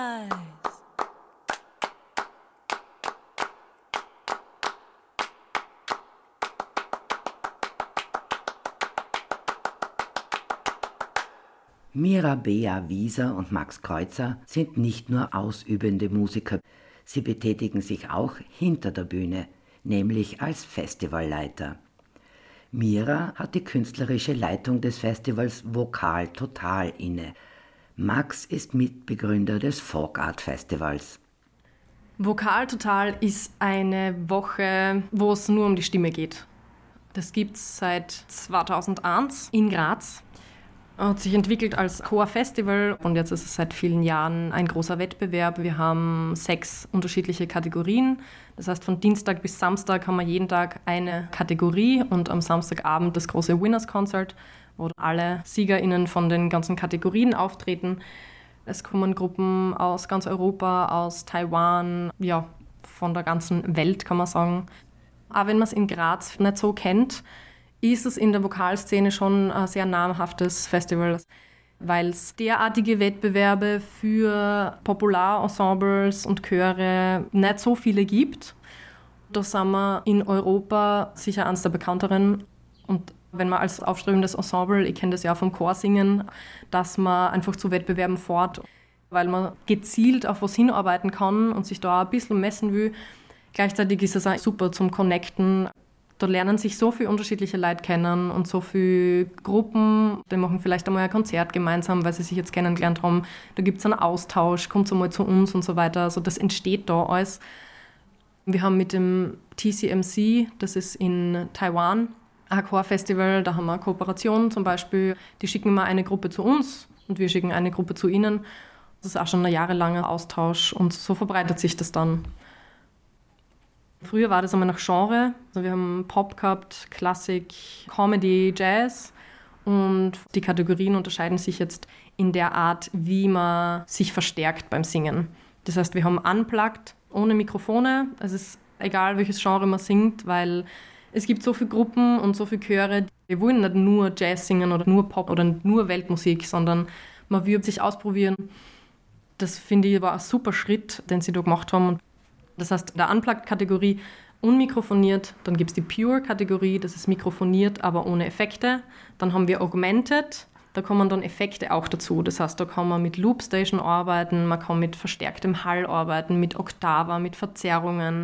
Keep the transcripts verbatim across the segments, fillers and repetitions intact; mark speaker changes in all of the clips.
Speaker 1: Mira Bea Wieser und Max Kreuzer sind nicht nur ausübende Musiker, sie betätigen sich auch hinter der Bühne, nämlich als Festivalleiter. Mira hat die künstlerische Leitung des Festivals Vokal Total inne. Max ist Mitbegründer des Folk Art Festivals.
Speaker 2: Vokal Total ist eine Woche, wo es nur um die Stimme geht. Das gibt es seit zweitausendeins in Graz. Hat sich entwickelt als Chor-Festival und jetzt ist es seit vielen Jahren ein großer Wettbewerb. Wir haben sechs unterschiedliche Kategorien. Das heißt, von Dienstag bis Samstag haben wir jeden Tag eine Kategorie und am Samstagabend das große Winners Concert, wo alle SiegerInnen von den ganzen Kategorien auftreten. Es kommen Gruppen aus ganz Europa, aus Taiwan, ja, von der ganzen Welt kann man sagen. Aber wenn man es in Graz nicht so kennt, ist es in der Vokalszene schon ein sehr namhaftes Festival, weil es derartige Wettbewerbe für Popularensembles und Chöre nicht so viele gibt. Da sind wir in Europa sicher eines der bekannteren. Und wenn man als aufstrebendes Ensemble, ich kenne das ja vom Chorsingen, dass man einfach zu Wettbewerben fährt, weil man gezielt auf was hinarbeiten kann und sich da ein bisschen messen will. Gleichzeitig ist es auch super zum Connecten. Da lernen sich so viele unterschiedliche Leute kennen und so viele Gruppen, die machen vielleicht einmal ein Konzert gemeinsam, weil sie sich jetzt kennengelernt haben. Da gibt es einen Austausch, kommt einmal zu uns und so weiter. Also das entsteht da alles. Wir haben mit dem T C M C, das ist in Taiwan, ein Chorfestival, da haben wir eine Kooperation zum Beispiel. Die schicken mal eine Gruppe zu uns und wir schicken eine Gruppe zu ihnen. Das ist auch schon ein jahrelanger Austausch und so verbreitet sich das dann. Früher war das einmal nach Genre. Also wir haben Pop gehabt, Klassik, Comedy, Jazz. Und die Kategorien unterscheiden sich jetzt in der Art, wie man sich verstärkt beim Singen. Das heißt, wir haben Unplugged, ohne Mikrofone. Es ist egal, welches Genre man singt, weil es gibt so viele Gruppen und so viele Chöre, die wollen nicht nur Jazz singen oder nur Pop oder nur Weltmusik, sondern man will sich ausprobieren. Das finde ich war ein super Schritt, den sie da gemacht haben. Das heißt, in der Unplugged-Kategorie unmikrofoniert, dann gibt es die Pure-Kategorie, das ist mikrofoniert, aber ohne Effekte. Dann haben wir Augmented, da kommen dann Effekte auch dazu. Das heißt, da kann man mit Loopstation arbeiten, man kann mit verstärktem Hall arbeiten, mit Oktava, mit Verzerrungen.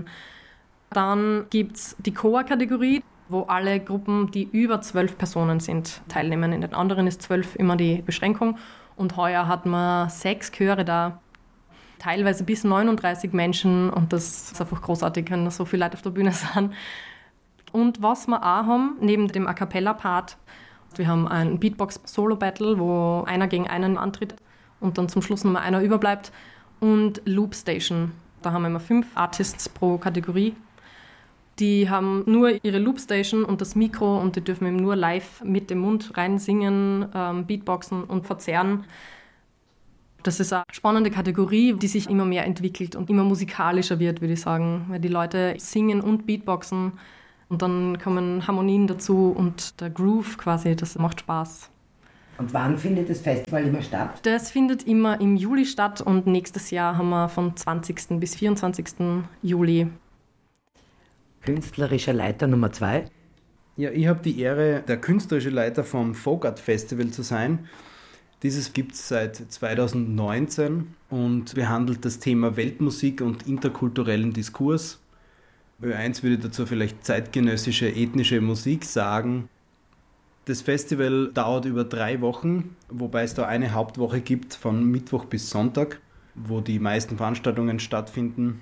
Speaker 2: Dann gibt es die Chor-Kategorie, wo alle Gruppen, die über zwölf Personen sind, teilnehmen. In den anderen ist zwölf immer die Beschränkung. Und heuer hat man sechs Chöre da. Teilweise bis neununddreißig Menschen und das ist einfach großartig, wenn so viele Leute auf der Bühne sind. Und was wir auch haben, neben dem A-Cappella-Part, wir haben ein Beatbox-Solo-Battle, wo einer gegen einen antritt und dann zum Schluss noch mal einer überbleibt und Loopstation. Da haben wir immer fünf Artists pro Kategorie. Die haben nur ihre Loopstation und das Mikro und die dürfen eben nur live mit dem Mund rein singen, ähm, Beatboxen und verzerren. Das ist eine spannende Kategorie, die sich immer mehr entwickelt und immer musikalischer wird, würde ich sagen. Weil die Leute singen und Beatboxen und dann kommen Harmonien dazu und der Groove quasi, das macht Spaß.
Speaker 1: Und wann findet das Festival immer statt?
Speaker 2: Das findet immer im Juli statt und nächstes Jahr haben wir von zwanzigsten bis vierundzwanzigsten Juli.
Speaker 1: Künstlerischer Leiter Nummer zwei.
Speaker 3: Ja, ich habe die Ehre, der künstlerische Leiter vom Folk Art Festival zu sein. Dieses gibt es seit zweitausendneunzehn und behandelt das Thema Weltmusik und interkulturellen Diskurs. Ö eins würde dazu vielleicht zeitgenössische ethnische Musik sagen. Das Festival dauert über drei Wochen, wobei es da eine Hauptwoche gibt von Mittwoch bis Sonntag, wo die meisten Veranstaltungen stattfinden.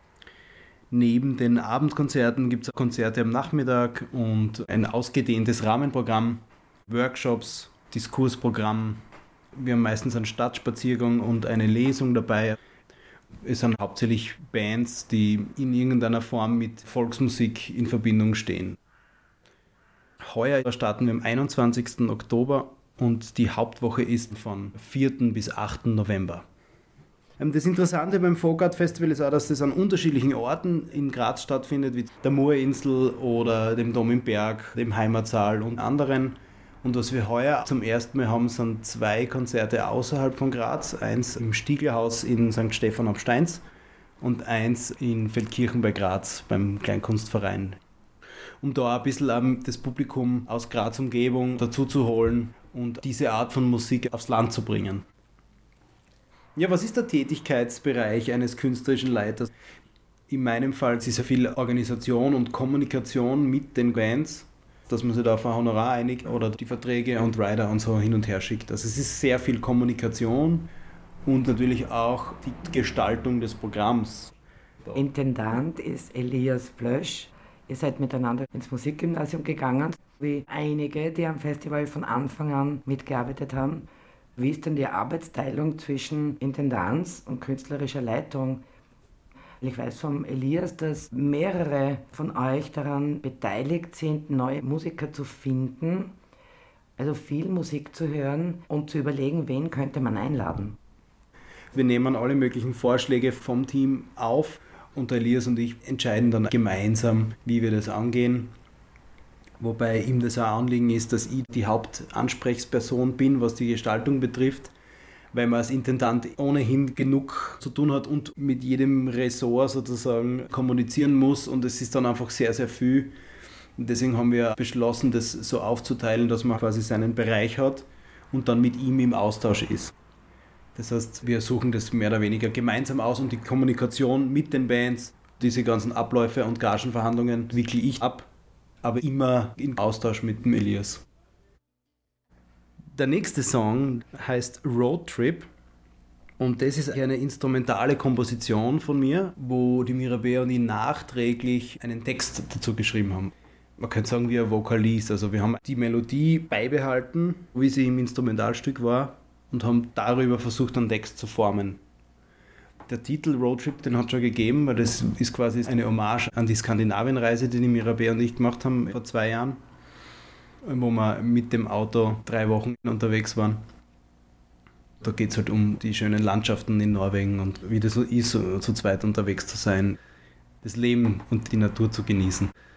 Speaker 3: Neben den Abendkonzerten gibt es Konzerte am Nachmittag und ein ausgedehntes Rahmenprogramm, Workshops, Diskursprogramm. Wir haben meistens einen Stadtspaziergang und eine Lesung dabei. Es sind hauptsächlich Bands, die in irgendeiner Form mit Volksmusik in Verbindung stehen. Heuer starten wir am einundzwanzigsten Oktober und die Hauptwoche ist von vierten bis achten November. Das Interessante beim Folk Art Festival ist auch, dass das an unterschiedlichen Orten in Graz stattfindet, wie der Murinsel oder dem Dom im Berg, dem Heimatsaal und anderen. Und was wir heuer zum ersten Mal haben, sind zwei Konzerte außerhalb von Graz. Eins im Stieglerhaus in Sankt Stephan ab Steins und eins in Feldkirchen bei Graz beim Kleinkunstverein. Um da ein bisschen das Publikum aus Graz-Umgebung dazu zu holen und diese Art von Musik aufs Land zu bringen. Ja, was ist der Tätigkeitsbereich eines künstlerischen Leiters? In meinem Fall ist es ja viel Organisation und Kommunikation mit den Bands, dass man sich da auf ein Honorar einigt oder die Verträge und Rider und so hin und her schickt. Also es ist sehr viel Kommunikation und natürlich auch die Gestaltung des Programms.
Speaker 1: Intendant ist Elias Plösch. Ihr seid miteinander ins Musikgymnasium gegangen, wie einige, die am Festival von Anfang an mitgearbeitet haben. Wie ist denn die Arbeitsteilung zwischen Intendanz und künstlerischer Leitung? Ich weiß vom Elias, dass mehrere von euch daran beteiligt sind, neue Musiker zu finden, also viel Musik zu hören und zu überlegen, wen könnte man einladen.
Speaker 3: Wir nehmen alle möglichen Vorschläge vom Team auf und der Elias und ich entscheiden dann gemeinsam, wie wir das angehen. Wobei ihm das ein Anliegen ist, dass ich die Hauptansprechperson bin, was die Gestaltung betrifft, weil man als Intendant ohnehin genug zu tun hat und mit jedem Ressort sozusagen kommunizieren muss und es ist dann einfach sehr, sehr viel. Und deswegen haben wir beschlossen, das so aufzuteilen, dass man quasi seinen Bereich hat und dann mit ihm im Austausch ist. Das heißt, wir suchen das mehr oder weniger gemeinsam aus und die Kommunikation mit den Bands, diese ganzen Abläufe und Gagenverhandlungen wickle ich ab, aber immer im Austausch mit dem Elias. Der nächste Song heißt Road Trip und das ist eine instrumentale Komposition von mir, wo die Mirabea und ich nachträglich einen Text dazu geschrieben haben. Man könnte sagen wie ein Vokalist, also wir haben die Melodie beibehalten, wie sie im Instrumentalstück war und haben darüber versucht, einen Text zu formen. Der Titel Road Trip, den hat es schon gegeben, weil das ist quasi eine Hommage an die Skandinavienreise, die die Mirabea und ich gemacht haben vor zwei Jahren. Wo wir mit dem Auto drei Wochen unterwegs waren. Da geht es halt um die schönen Landschaften in Norwegen und wie das so ist, so zu zweit unterwegs zu sein, das Leben und die Natur zu genießen.